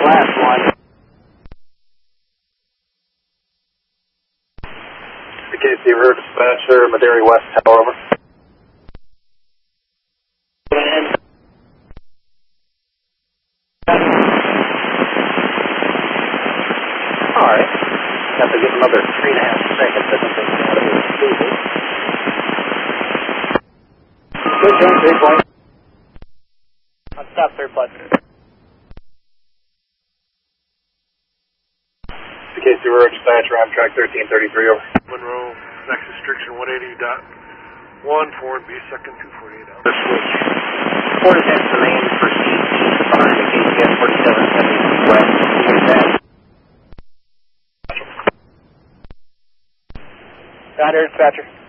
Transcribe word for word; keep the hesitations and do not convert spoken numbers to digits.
last one. The K C River Dispatcher, Madera West Tower, over. Alright. Have to give another three and a half seconds. I think that's out of his stable. Good job, three point. On stop, third plus. The K C River Dispatcher, Amtrak thirteen thirty-three, over. Monroe, max restriction one eighty dot one, forward B second two forty-eight out. Switch. Port is into the main, proceed behind the K C S forty-seven seventy west. Down here, dispatcher.